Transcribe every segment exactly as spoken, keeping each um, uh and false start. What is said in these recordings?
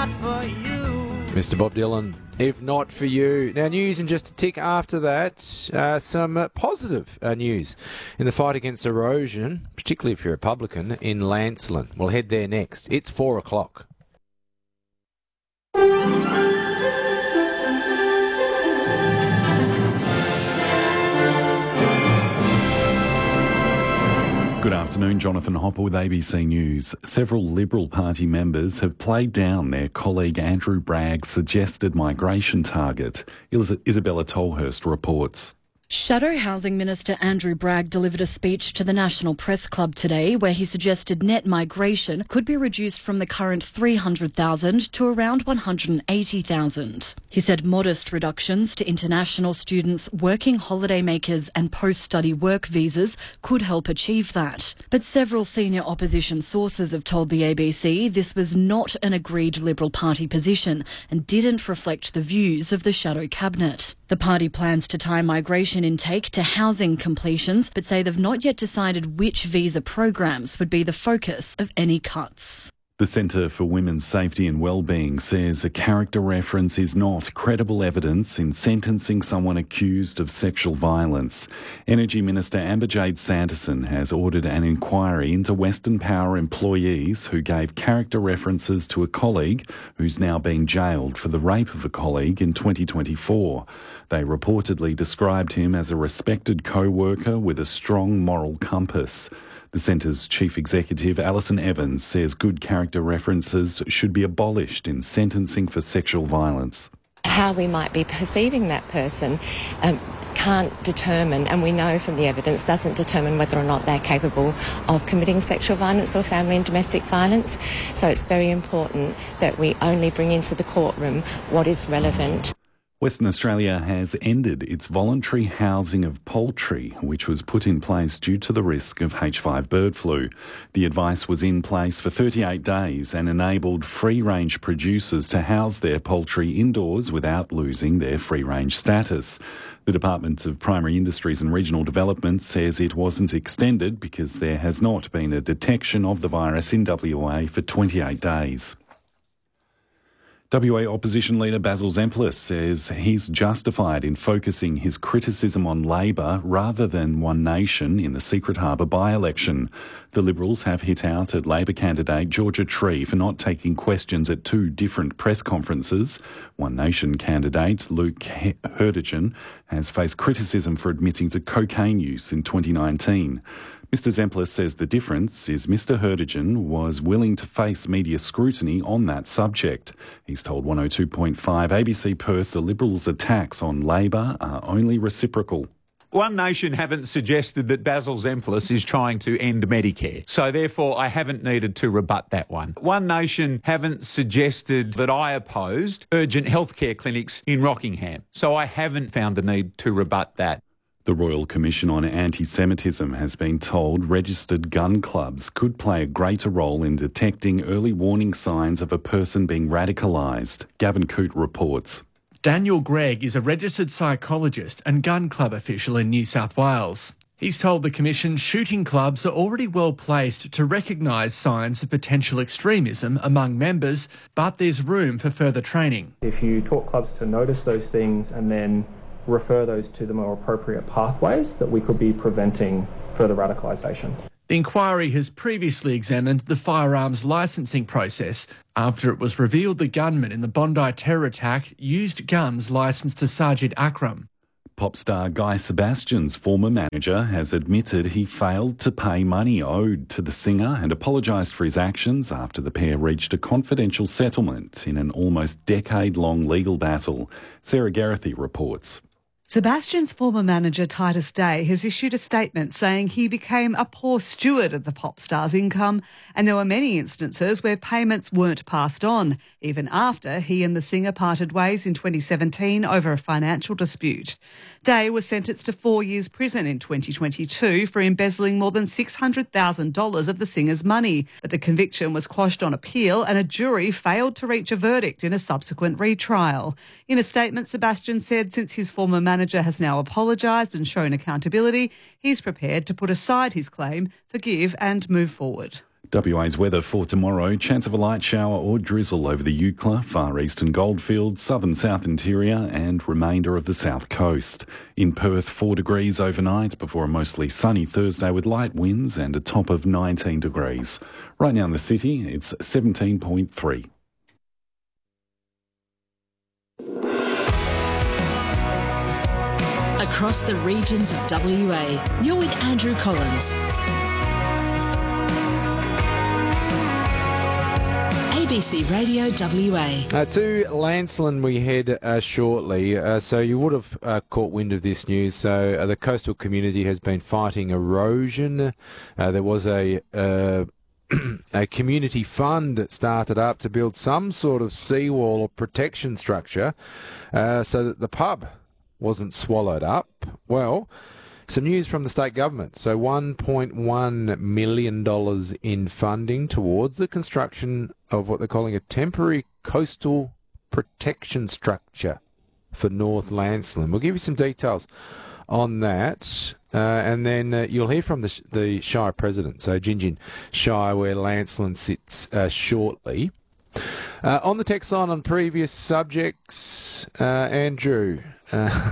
not for you. Mister Bob Dylan, if not for you. Now, news in just a tick after that. Uh, some uh, positive uh, news in the fight against erosion, particularly if you're a Republican, in Lancelin. We'll head there next. It's four o'clock. Good afternoon, Jonathan Hopper with A B C News. Several Liberal Party members have played down their colleague Andrew Bragg's suggested migration target. Is- Isabella Tolhurst reports. Shadow Housing Minister Andrew Bragg delivered a speech to the National Press Club today where he suggested net migration could be reduced from the current three hundred thousand to around one hundred eighty thousand. He said modest reductions to international students, working holidaymakers and post-study work visas could help achieve that. But several senior opposition sources have told the A B C this was not an agreed Liberal Party position and didn't reflect the views of the Shadow Cabinet. The party plans to tie migration intake to housing completions, but say they've not yet decided which visa programs would be the focus of any cuts. The Centre for Women's Safety and Wellbeing says a character reference is not credible evidence in sentencing someone accused of sexual violence. Energy Minister Amber-Jade Sanderson has ordered an inquiry into Western Power employees who gave character references to a colleague who's now being jailed for the rape of a colleague in twenty twenty-four. They reportedly described him as a respected co-worker with a strong moral compass. The Centre's Chief Executive, Alison Evans, says good character references should be abolished in sentencing for sexual violence. How we might be perceiving that person um, can't determine, and we know from the evidence, doesn't determine whether or not they're capable of committing sexual violence or family and domestic violence. So it's very important that we only bring into the courtroom what is relevant. Western Australia has ended its voluntary housing of poultry, which was put in place due to the risk of H five bird flu. The advice was in place for thirty-eight days and enabled free-range producers to house their poultry indoors without losing their free-range status. The Department of Primary Industries and Regional Development says it wasn't extended because there has not been a detection of the virus in W A for twenty-eight days. W A Opposition Leader Basil Zempilas says he's justified in focusing his criticism on Labor rather than One Nation in the Secret Harbour by-election. The Liberals have hit out at Labor candidate Georgia Tree for not taking questions at two different press conferences. One Nation candidate Luke Hurdigen has faced criticism for admitting to cocaine use in twenty nineteen. Mister Zempilas says the difference is Mister Hurdigen was willing to face media scrutiny on that subject. He's told one oh two point five A B C Perth the Liberals' attacks on Labor are only reciprocal. One Nation haven't suggested that Basil Zempilas is trying to end Medicare, so therefore I haven't needed to rebut that one. One Nation haven't suggested that I opposed urgent healthcare clinics in Rockingham, so I haven't found the need to rebut that. The Royal Commission on Anti-Semitism has been told registered gun clubs could play a greater role in detecting early warning signs of a person being radicalised. Gavin Coote reports. Daniel Gregg is a registered psychologist and gun club official in New South Wales. He's told the Commission shooting clubs are already well placed to recognise signs of potential extremism among members, but there's room for further training. If you taught clubs to notice those things and then refer those to the more appropriate pathways, that we could be preventing further radicalisation. The inquiry has previously examined the firearms licensing process after it was revealed the gunman in the Bondi terror attack used guns licensed to Sajid Akram. Pop star Guy Sebastian's former manager has admitted he failed to pay money owed to the singer and apologised for his actions after the pair reached a confidential settlement in an almost decade-long legal battle. Sarah Geraghty reports. Sebastian's former manager Titus Day has issued a statement saying he became a poor steward of the pop star's income, and there were many instances where payments weren't passed on, even after he and the singer parted ways in twenty seventeen over a financial dispute. Day was sentenced to four years prison in twenty twenty-two for embezzling more than six hundred thousand dollars of the singer's money, but the conviction was quashed on appeal and a jury failed to reach a verdict in a subsequent retrial. In a statement, Sebastian said since his former manager has now apologised and shown accountability, he's prepared to put aside his claim, forgive and move forward. W A's weather for tomorrow. Chance of a light shower or drizzle over the Eucla, far eastern Goldfields, southern south interior and remainder of the south coast. In Perth, four degrees overnight before a mostly sunny Thursday with light winds and a top of nineteen degrees. Right now in the city, it's seventeen point three. Across the regions of W A, you're with Andrew Collins. A B C Radio W A. Uh, to Lancelin we head uh, shortly. Uh, so you would have uh, caught wind of this news. So uh, the coastal community has been fighting erosion. Uh, there was a uh, a community fund that started up to build some sort of seawall or protection structure uh, so that the pub wasn't swallowed up. Well, some news from the state government. So one point one million dollars in funding towards the construction of what they're calling a temporary coastal protection structure for North Lancelin. We'll give you some details on that. Uh, and then uh, you'll hear from the, the Shire President, so Gingin Shire, where Lancelin sits uh, shortly. Uh, on the text line on previous subjects, uh, Andrew, uh,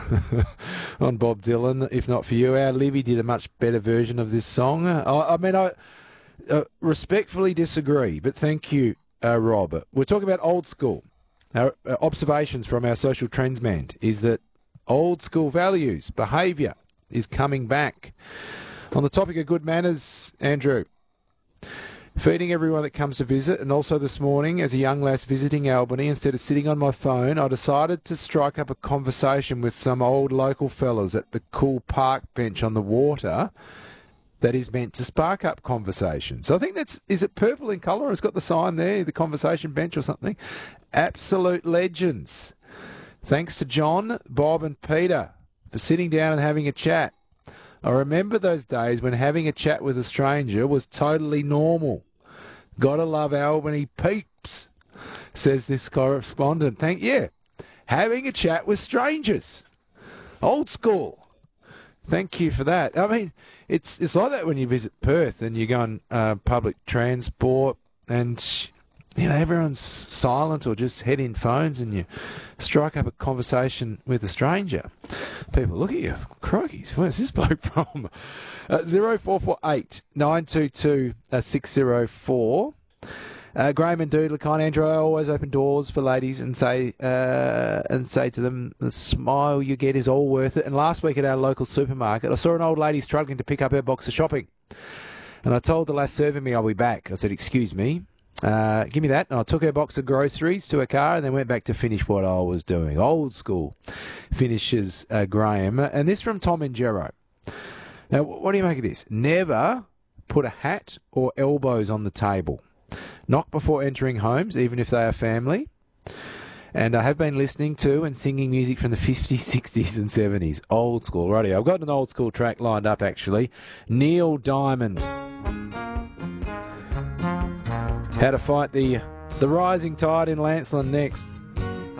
on Bob Dylan, if not for you, our Livy did a much better version of this song. I, I mean, I uh, respectfully disagree, but thank you, uh, Rob. We're talking about old school. Our uh, observations from our social trends man is that old school values, behaviour is coming back. On the topic of good manners, Andrew, feeding everyone that comes to visit, and also this morning as a young lass visiting Albany, instead of sitting on my phone, I decided to strike up a conversation with some old local fellas at the cool park bench on the water that is meant to spark up conversation. So I think that's, is it purple in colour? It's got the sign there, the conversation bench or something. Absolute legends. Thanks to John, Bob and Peter for sitting down and having a chat. I remember those days when having a chat with a stranger was totally normal. Gotta love Albany peeps, says this correspondent. Thank you. Having a chat with strangers. Old school. Thank you for that. I mean, it's it's like that when you visit Perth and you go on uh, public transport and, you know, everyone's silent or just head in phones and you strike up a conversation with a stranger. People look at you, crikey, where's this bloke from? Uh, zero four four eight nine two two six zero four. Uh, Graham and Doodlekine, Andrew, I always open doors for ladies and say uh, and say to them, the smile you get is all worth it. And last week at our local supermarket, I saw an old lady struggling to pick up her box of shopping. And I told the lass serving me I'll be back. I said, excuse me. Uh, give me that. And I took her box of groceries to her car and then went back to finish what I was doing. Old school finishes uh, Graham. And this from Tom and Jero. Now, what do you make of this? Never put a hat or elbows on the table. Knock before entering homes, even if they are family. And I have been listening to and singing music from the fifties, sixties and seventies. Old school radio. I've got an old school track lined up, actually. Neil Diamond. How to fight the the rising tide in Lancelin next.